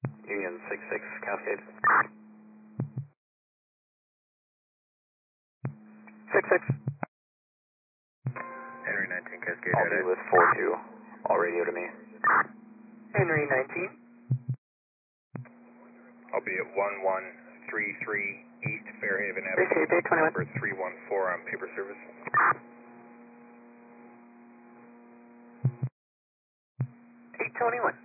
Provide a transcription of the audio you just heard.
Union 66 Cascade. 66. Henry 19 Cascade. I'll be with 42. All radio to me. Henry 19. I'll be at 1133 East Fairhaven Avenue. Appreciate it, 21. Number 314 on paper service. 821.